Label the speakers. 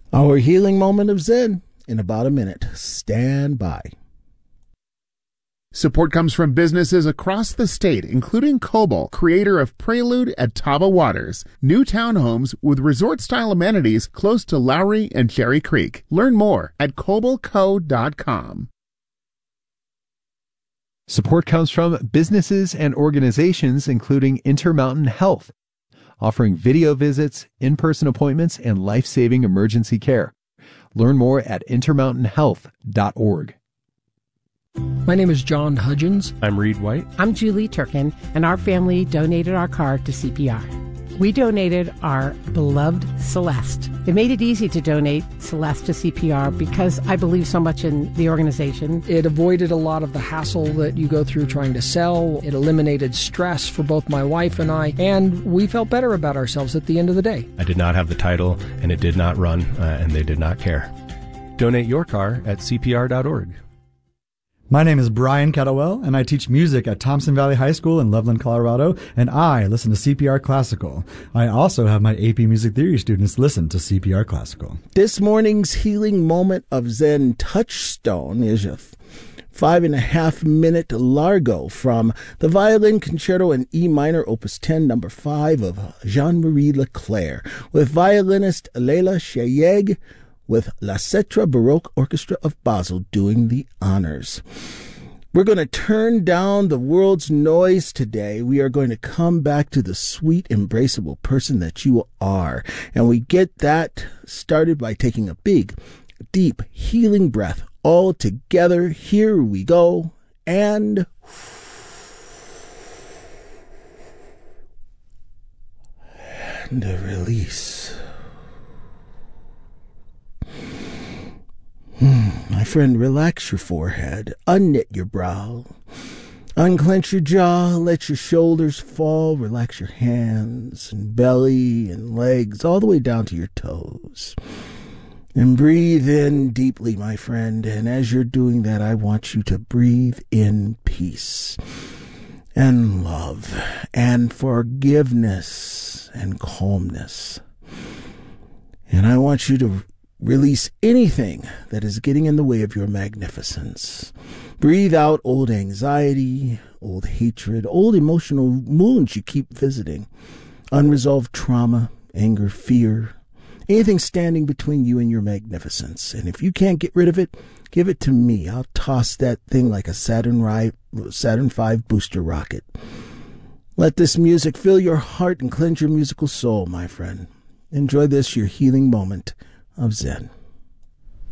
Speaker 1: Our healing moment of Zen in about a minute. Stand by.
Speaker 2: Support comes from businesses across the state, including Coble, creator of Prelude at Taba Waters, new townhomes with resort-style amenities close to Lowry and Cherry Creek. Learn more at cobleco.com.
Speaker 3: Support comes from businesses and organizations, including Intermountain Health, offering video visits, in-person appointments, and life-saving emergency care. Learn more at intermountainhealth.org.
Speaker 4: My name is John Hudgens.
Speaker 5: I'm Reed White.
Speaker 6: I'm Julie Turkin, and our family donated our car to CPR. We donated our beloved Celeste. It made it easy to donate Celeste to CPR because I believe so much in the organization.
Speaker 4: It avoided a lot of the hassle that you go through trying to sell. It eliminated stress for both my wife and I, and we felt better about ourselves at the end of the day.
Speaker 5: I did not have the title, and it did not run, and they did not care. Donate your car at CPR.org.
Speaker 7: My name is Brian Kettlewell, and I teach music at Thompson Valley High School in Loveland, Colorado, and I listen to CPR Classical. I also have my AP Music Theory students listen to CPR Classical.
Speaker 1: This morning's healing moment of Zen touchstone is a 5.5-minute largo from the Violin Concerto in E minor, Opus 10, number 5 of Jean-Marie Leclerc, with violinist Leila Shayeg, with La Cetra Baroque Orchestra of Basel doing the honors. We're going to turn down the world's noise today. We are going to come back to the sweet, embraceable person that you are. And we get that started by taking a big, deep, healing breath all together. Here we go. And a release. My friend, relax your forehead, unknit your brow, unclench your jaw, let your shoulders fall, relax your hands and belly and legs all the way down to your toes. And breathe in deeply, my friend, and as you're doing that, I want you to breathe in peace and love and forgiveness and calmness. And I want you to release anything that is getting in the way of your magnificence. Breathe out old anxiety, old hatred, old emotional wounds you keep visiting, unresolved trauma, anger, fear, anything standing between you and your magnificence. And if you can't get rid of it, give it to me. I'll toss that thing like a Saturn V booster rocket. Let this music fill your heart and cleanse your musical soul, my friend. Enjoy this, your healing moment of Zen.